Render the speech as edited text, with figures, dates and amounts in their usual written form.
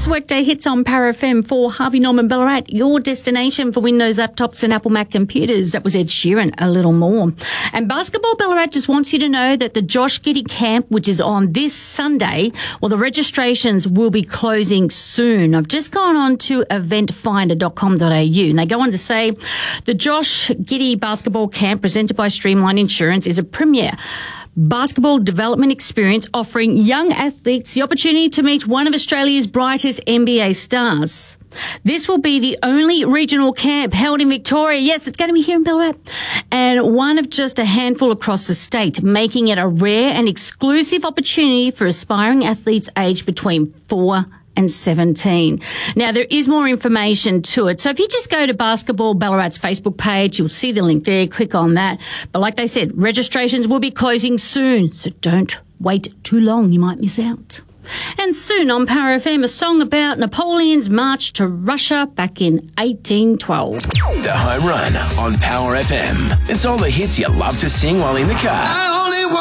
Workday Hits on Power FM for Harvey Norman Ballarat, your destination for Windows laptops and Apple Mac computers. That was Ed Sheeran, A Little More. And Basketball Ballarat just wants you to know that the Josh Giddey camp, which is on this Sunday, well, the registrations will be closing soon. I've just gone on to eventfinder.com.au and they go on to say the Josh Giddey Basketball Camp presented by Streamline Insurance is a premier basketball development experience offering young athletes the opportunity to meet one of Australia's brightest NBA stars. This will be the only regional camp held in Victoria. Yes, it's going to be here in Ballarat. And one of just a handful across the state, making it a rare and exclusive opportunity for aspiring athletes aged between 4 and 17. Now, there is more information to it. So if you just go to Basketball Ballarat's Facebook page, you'll see the link there. Click on that. But like they said, registrations will be closing soon. So don't wait too long. You might miss out. And soon on Power FM, a song about Napoleon's march to Russia back in 1812. The Home Run on Power FM. It's all the hits you love to sing while in the car.